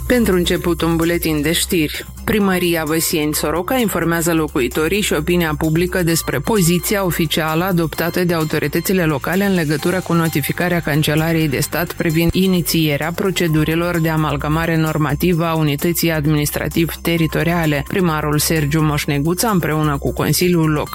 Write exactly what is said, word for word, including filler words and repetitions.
Pentru început, un buletin de știri. Primăria Văsieni-Soroca informează locuitorii și opinia publică despre poziția oficială adoptată de autoritățile locale în legătură cu notificarea Cancelariei de Stat privind inițierea procedurilor de amalgamare normativă a unității administrativ-teritoriale. Primarul Sergiu Moșneguța, împreună cu Consiliul Local